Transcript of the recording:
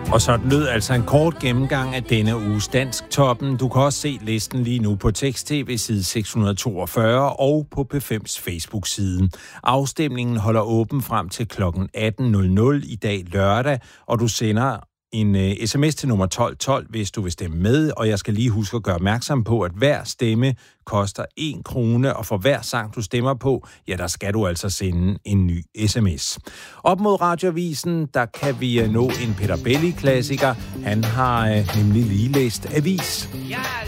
Og så lød altså en kort gennemgang af denne uges Dansktoppen. Du kan også se listen lige nu på Tekst-TV side 642 og på P5's Facebook-side. Afstemningen holder åben frem til kl. 18.00 i dag lørdag, og du sender en sms til nummer 1212, hvis du vil stemme med. Og jeg skal lige huske at gøre opmærksom på, at hver stemme koster 1 krone, og for hver sang, du stemmer på, ja, der skal du altså sende en ny sms. Op mod Radioavisen, der kan vi nå en Peter Belli-klassiker. Han har nemlig lige læst avis. Jeg